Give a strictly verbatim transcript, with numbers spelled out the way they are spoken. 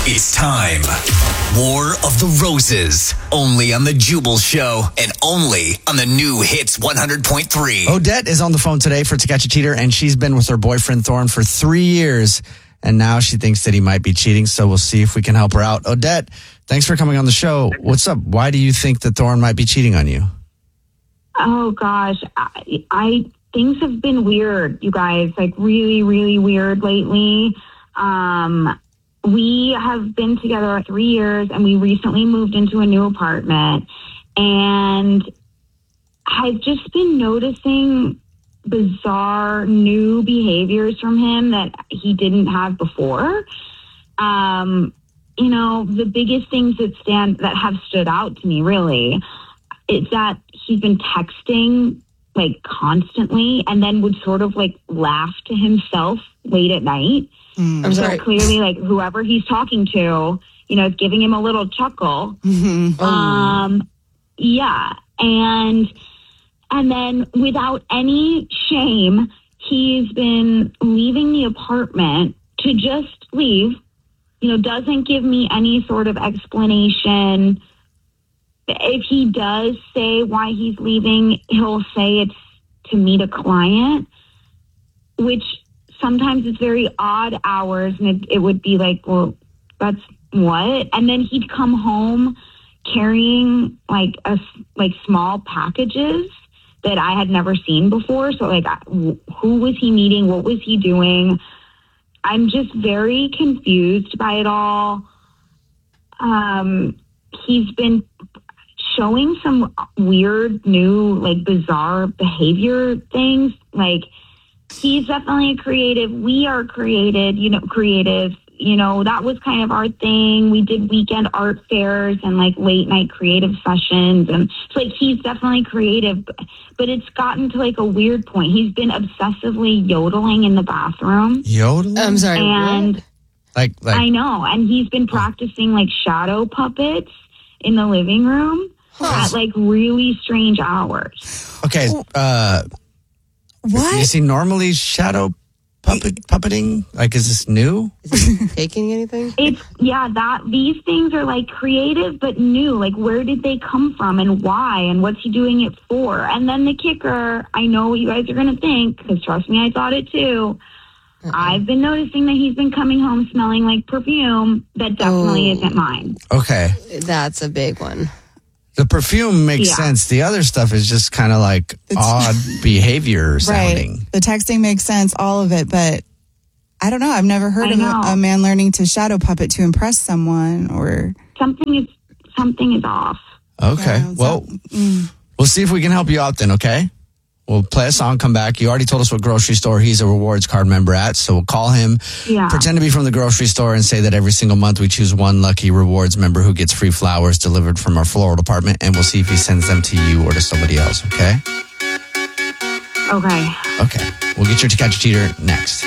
It's time. War of the Roses. Only on The Jubal Show and only on the new Hits one hundred point three. Odette is on the phone today for To Catch a Cheater, and she's been with her boyfriend Thorne for three years, and now she thinks that he might be cheating, so we'll see if we can help her out. Odette, thanks for coming on the show. What's up? Why do you think that Thorne might be cheating on you? Oh, gosh. I, I things have been weird, you guys, like really, really weird lately. Um, we have been together three years and we recently moved into a new apartment, and I've just been noticing bizarre new behaviors from him that he didn't have before. Um, you know, the biggest things that stand that have stood out to me really is that he's been texting like constantly and then would sort of like laugh to himself late at night. Mm, I'm so sorry. Clearly, like whoever he's talking to, you know, is giving him a little chuckle. Mm-hmm. Um, yeah, and and then without any shame, he's been leaving the apartment to just leave. You know, doesn't give me any sort of explanation. If he does say why he's leaving, he'll say it's to meet a client, which sometimes it's very odd hours, and it, it would be like, well, that's what? And then he'd come home carrying like a like small packages that I had never seen before. So like, who was he meeting? What was he doing? I'm just very confused by it all. Um, he's been showing some weird, new, like bizarre behavior things. Like, he's definitely creative. We are created, you know, creative. You know, that was kind of our thing. We did weekend art fairs and like late night creative sessions. And it's like, he's definitely creative, but it's gotten to like a weird point. He's been obsessively yodeling in the bathroom. Yodeling? I'm sorry. And what? Like, like, I know. And he's been practicing like shadow puppets in the living room at like really strange hours. okay, uh, What? is he normally shadow puppet, puppeting? Like, is this new? Is he taking anything? It's, yeah, that these things are like creative but new. Like, where did they come from and why and what's he doing it for? And then the kicker, I know what you guys are going to think, because trust me, I thought it too. Uh-uh. I've been noticing that he's been coming home smelling like perfume that definitely Oh. isn't mine. Okay. That's a big one. The perfume makes Yeah. sense. The other stuff is just kind of like It's- odd behavior sounding. Right. The texting makes sense, all of it, but I don't know. I've never heard I of know. a, a man learning to shadow puppet to impress someone or. Something is something is off. Okay. Yeah, well, so- mm. we'll see if we can help you out then, okay? We'll play a song, come back. You already told us what grocery store he's a rewards card member at, so we'll call him, Yeah. pretend to be from the grocery store, and say that every single month we choose one lucky rewards member who gets free flowers delivered from our floral department, and we'll see if he sends them to you or to somebody else, okay? Okay. Okay. We'll get your To Catch a Cheater next.